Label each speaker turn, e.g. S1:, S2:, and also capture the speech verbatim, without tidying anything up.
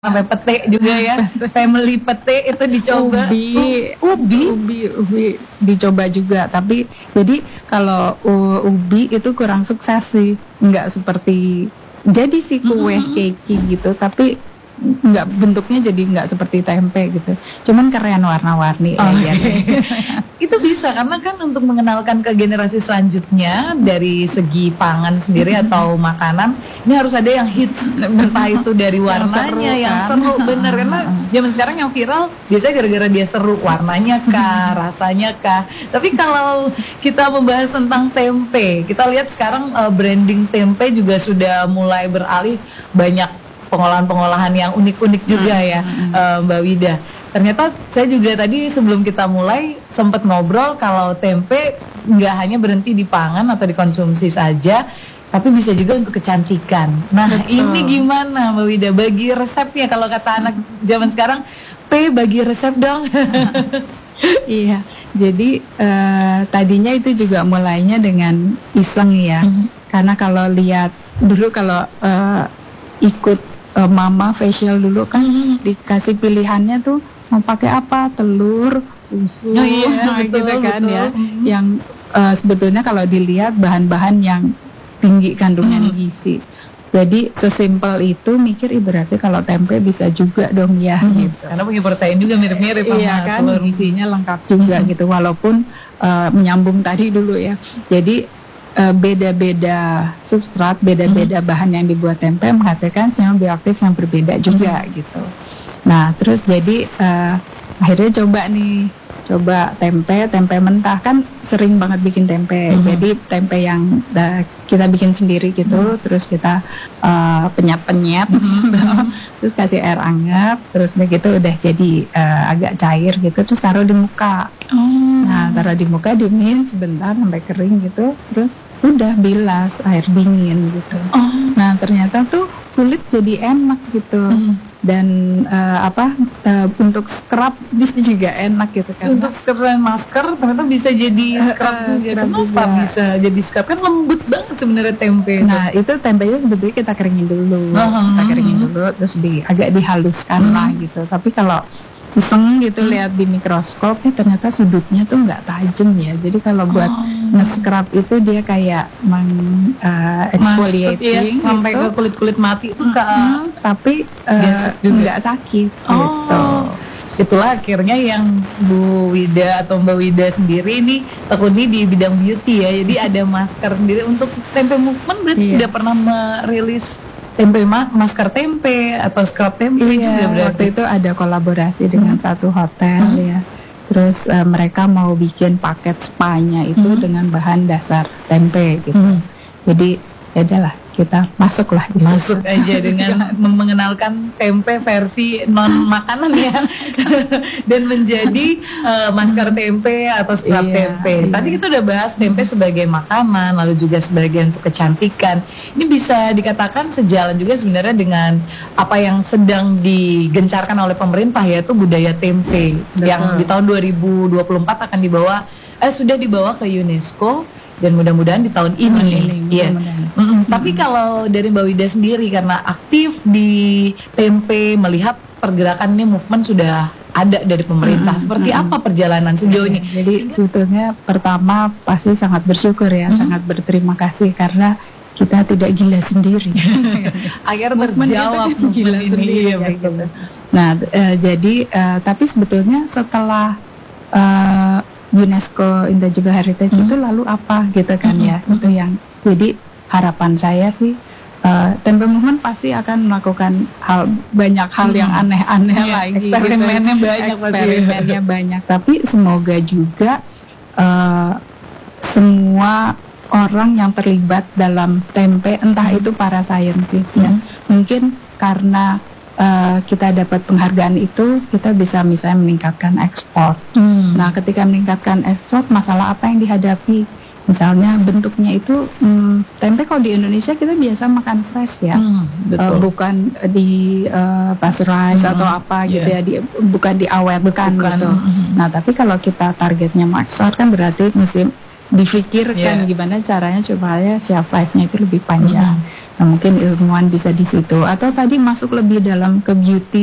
S1: Sampai pete juga ya, family pete itu dicoba.
S2: Ubi,
S1: uh, ubi,
S2: ubi, ubi dicoba juga. Tapi jadi kalau uh, ubi itu kurang sukses sih, nggak seperti jadi sih kue mm-hmm. cake gitu, tapi nggak bentuknya jadi nggak seperti tempe gitu. Cuman keren warna-warni.
S1: Oh, ya, itu bisa karena kan untuk mengenalkan ke generasi selanjutnya dari segi pangan sendiri atau makanan ini harus ada yang hits, entah itu dari warnanya yang seru, yang seru bener karena zaman sekarang yang viral biasanya gara-gara dia seru, warnanya kah, rasanya kah. Tapi kalau kita membahas tentang tempe, kita lihat sekarang uh, branding tempe juga sudah mulai beralih, banyak pengolahan-pengolahan yang unik-unik juga hmm, ya hmm. Uh, Mbak Wida. Ternyata saya juga tadi sebelum kita mulai sempat ngobrol kalau tempe nggak hanya berhenti di pangan atau dikonsumsi saja, tapi bisa juga untuk kecantikan. Nah, betul. Ini gimana Mbak Wida bagi resepnya kalau kata anak zaman sekarang, P bagi resep dong.
S2: Iya, jadi uh, tadinya itu juga mulainya dengan iseng ya, hmm. karena kalau lihat dulu kalau uh, ikut Uh, mama facial dulu kan hmm. dikasih pilihannya tuh mau pakai apa, telur, susu,
S1: oh, iya, betul,
S2: gitu kan
S1: betul.
S2: ya, hmm. yang uh, sebetulnya kalau dilihat bahan-bahan yang tinggi kandungan hmm. gizi. Jadi sesimpel itu mikir berarti kalau tempe bisa juga dong ya, hmm. gitu.
S1: Karena punya protein juga mirip-mirip sama
S2: iya kan,
S1: telur.
S2: Gizinya lengkap juga hmm. gitu, walaupun uh, menyambung tadi dulu ya. Jadi Uh, beda-beda substrat, beda-beda hmm. bahan yang dibuat tempe menghasilkan senyawa bioaktif yang berbeda juga hmm. gitu. Nah terus jadi uh, akhirnya coba nih, coba tempe, tempe mentah kan sering banget bikin tempe. Hmm. Jadi tempe yang uh, kita bikin sendiri gitu, hmm. terus kita uh, penyet-penyet, hmm. terus kasih air hangat, terus begitu udah jadi uh, agak cair gitu, terus taruh di muka. Oh. Nah, taruh di muka dingin sebentar sampai kering gitu, terus udah bilas air dingin gitu. Oh. Nah, ternyata tuh kulit jadi enak gitu. Hmm. Dan uh, apa uh, untuk scrub bisa juga enak gitu kan.
S1: Untuk scrub dan masker ternyata bisa jadi scrub uh, juga. Scrub Kenapa juga. Bisa jadi scrub? Kan lembut banget sebenarnya tempe.
S2: Nah, itu, itu tempenya sebetulnya kita keringin dulu. Uh-huh. Kita keringin dulu terus di agak dihaluskan uh-huh. lah gitu. Tapi kalau iseng gitu hmm. lihat di mikroskop, eh, ternyata sudutnya tuh nggak tajam ya. Jadi kalau buat oh. nge-scrub itu dia kayak meng uh, exfoliating
S1: ya,
S2: gitu.
S1: Sampai ke kulit-kulit mati itu
S2: hmm. tapi uh, nggak sakit
S1: oh.
S2: gitu.
S1: Itulah akhirnya yang Bu Wida atau Mbak Wida sendiri ini tekuni di bidang beauty ya. Jadi ada masker sendiri untuk tempe movement, berarti iya. tidak pernah merilis tempe ma- masker tempe atau scrub tempe
S2: iya,
S1: juga berarti.
S2: Waktu itu ada kolaborasi dengan hmm. satu hotel hmm. ya. Terus uh, mereka mau bikin paket spa-nya itu hmm. dengan bahan dasar tempe gitu. Hmm. Jadi ya udahlah kita masuklah di
S1: masuk situ. Aja dengan mengenalkan tempe versi non makanan ya dan menjadi uh, masker tempe atau scrub iya, tempe. Iya. Tadi kita udah bahas tempe sebagai makanan, lalu juga sebagai untuk kecantikan. Ini bisa dikatakan sejalan juga sebenarnya dengan apa yang sedang digencarkan oleh pemerintah, yaitu budaya tempe. Betul. Yang di tahun dua ribu dua puluh empat akan dibawa eh sudah dibawa ke UNESCO. Dan mudah-mudahan di tahun ini, ini ya. Mm-hmm. Tapi kalau dari Mbak Wida sendiri karena aktif di tempe, melihat pergerakan ini movement sudah ada dari pemerintah. Mm-hmm. Seperti mm-hmm. apa perjalanan sejauh ini?
S2: Jadi sebetulnya pertama pasti sangat bersyukur ya, mm-hmm. sangat berterima kasih karena kita tidak gila sendiri.
S1: Akhirnya terjawab
S2: gila sendiri. Ya, gitu. Nah, uh, jadi uh, tapi sebetulnya setelah uh, UNESCO Intangible Heritage hmm. itu lalu apa gitu kan hmm. ya hmm. itu yang jadi harapan saya sih uh, tempe movement pasti akan melakukan hal banyak hal hmm. yang aneh-aneh yeah, lagi
S1: eksperimennya gitu. banyak
S2: eksperimennya banyak tapi semoga juga uh, semua orang yang terlibat dalam tempe entah hmm. itu para saintis hmm. ya mungkin karena Uh, kita dapat penghargaan itu kita bisa misalnya meningkatkan ekspor. Hmm. Nah, ketika meningkatkan ekspor, masalah apa yang dihadapi? Misalnya bentuknya itu hmm, tempe kalau di Indonesia kita biasa makan fresh ya, hmm, uh, bukan di uh, pasteurize hmm. atau apa gitu yeah. ya, di, bukan di awet bukan, bukan. gitu. Hmm. Nah, tapi kalau kita targetnya mau ekspor kan berarti mesti difikirkan yeah. gimana caranya supaya shelf life-nya itu lebih panjang. Hmm. Nah, mungkin ilmuwan bisa di situ, atau tadi masuk lebih dalam ke beauty